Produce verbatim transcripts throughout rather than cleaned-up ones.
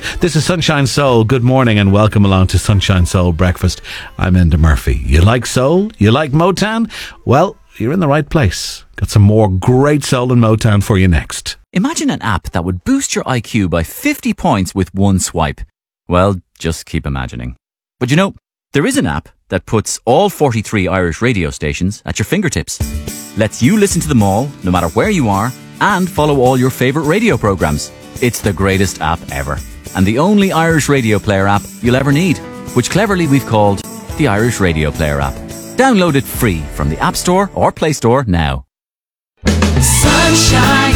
This is Sunshine Soul. Good morning and welcome along to Sunshine Soul Breakfast. I'm Enda Murphy. You like soul? You like Motown? Well, you're in the right place. Got some more great soul and Motown for you next. Imagine an app that would boost your I Q by fifty points with one swipe. Well, just keep imagining. But you know, there is an app that puts all forty-three Irish radio stations at your fingertips. Lets you listen to them all, no matter where you are, and follow all your favourite radio programmes. It's the greatest app ever. And the only Irish radio player app you'll ever need, which cleverly we've called the Irish Radio Player app. Download it free from the App Store or Play Store now. Sunshine.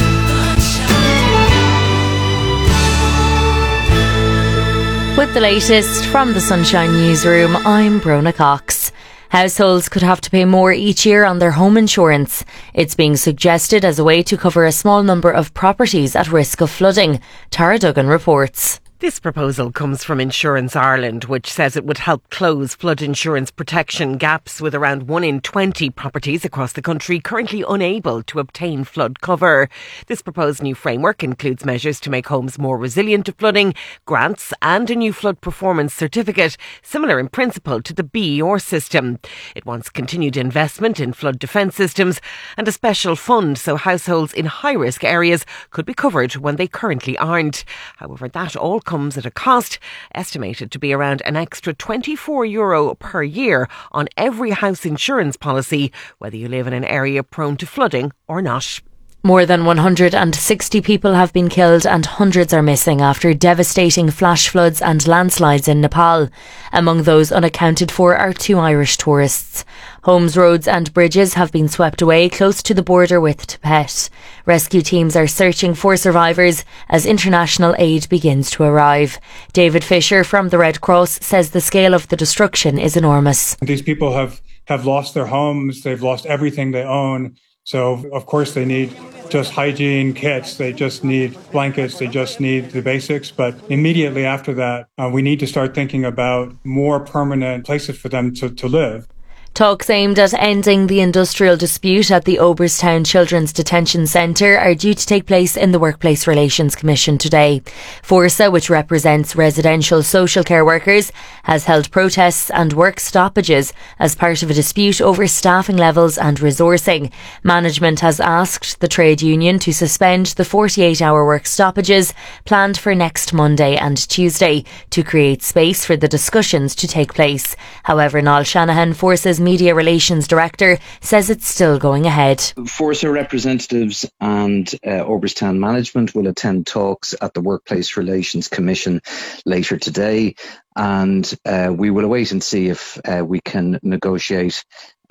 With the latest from the Sunshine Newsroom, I'm Brona Cox. Households could have to pay more each year on their home insurance. It's being suggested as a way to cover a small number of properties at risk of flooding. Tara Duggan reports. This proposal comes from Insurance Ireland, which says it would help close flood insurance protection gaps with around one in twenty properties across the country currently unable to obtain flood cover. This proposed new framework includes measures to make homes more resilient to flooding, grants and a new flood performance certificate, similar in principle to the B E O R system. It wants continued investment in flood defence systems and a special fund so households in high-risk areas could be covered when they currently aren't. However, that all comes at a cost, estimated to be around an extra twenty-four euro per year on every house insurance policy, whether you live in an area prone to flooding or not. More than one hundred sixty people have been killed and hundreds are missing after devastating flash floods and landslides in Nepal. Among those unaccounted for are two Irish tourists. Homes, roads and bridges have been swept away close to the border with Tibet. Rescue teams are searching for survivors as international aid begins to arrive. David Fisher from the Red Cross says the scale of the destruction is enormous. These people have, have lost their homes, they've lost everything they own. So, of course, they need just hygiene kits, they just need blankets, they just need the basics. But immediately after that, uh, we need to start thinking about more permanent places for them to, to live. Talks aimed at ending the industrial dispute at the Oberstown Children's Detention Centre are due to take place in the Workplace Relations Commission today. Forsa, which represents residential social care workers, has held protests and work stoppages as part of a dispute over staffing levels and resourcing. Management has asked the trade union to suspend the forty-eight hour work stoppages planned for next Monday and Tuesday to create space for the discussions to take place. However, Niall Shanahan, Forsa's Media Relations Director, says it's still going ahead. Forsa representatives and uh, Oberstown management will attend talks at the Workplace Relations Commission later today, and uh, we will await and see if uh, we can negotiate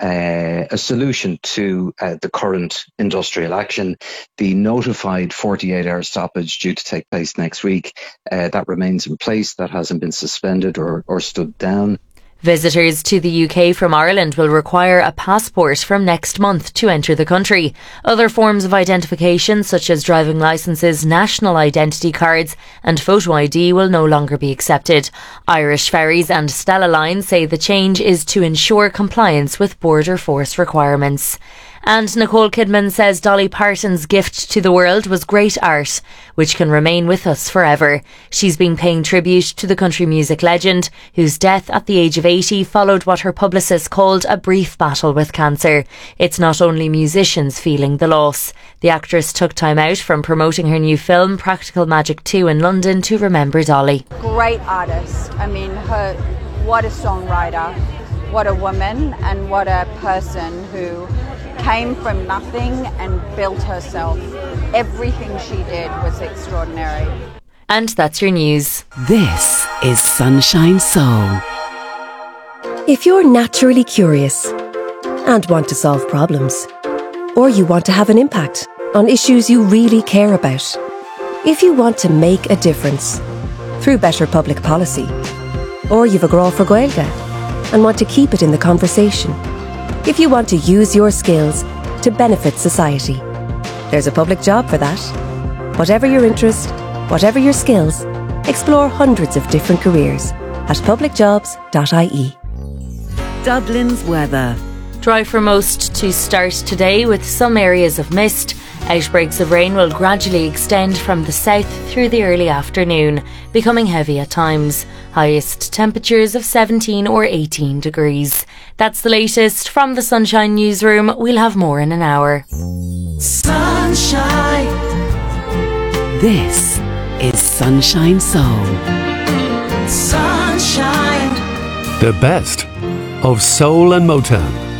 Uh, a solution to uh, the current industrial action. The notified forty-eight hour stoppage due to take place next week, uh, that remains in place. That hasn't been suspended or, or stood down. Visitors to the U K from Ireland will require a passport from next month to enter the country. Other forms of identification, such as driving licences, national identity cards and photo I D, will no longer be accepted. Irish Ferries and Stella Line say the change is to ensure compliance with border force requirements. And Nicole Kidman says Dolly Parton's gift to the world was great art, which can remain with us forever. She's been paying tribute to the country music legend, whose death at the age of eighty followed what her publicist called a brief battle with cancer. It's not only musicians feeling the loss. The actress took time out from promoting her new film, Practical Magic two, in London to remember Dolly. Great artist. I mean, her, what a songwriter, what a woman, and what a person who came from nothing and built herself. Everything she did was extraordinary. And that's your news. This is Sunshine Soul. If you're naturally curious and want to solve problems, or you want to have an impact on issues you really care about, if you want to make a difference through better public policy, or you've a grá for Gaeilge and want to keep it in the conversation, if you want to use your skills to benefit society, there's a public job for that. Whatever your interest, whatever your skills, explore hundreds of different careers at public jobs dot I E. Dublin's weather. Dry for most to start today with some areas of mist. Outbreaks of rain will gradually extend from the south through the early afternoon, becoming heavy at times. Highest temperatures of seventeen or eighteen degrees. That's the latest from the Sunshine Newsroom. We'll have more in an hour. Sunshine. This is Sunshine Soul. Sunshine. The best of soul and Motown.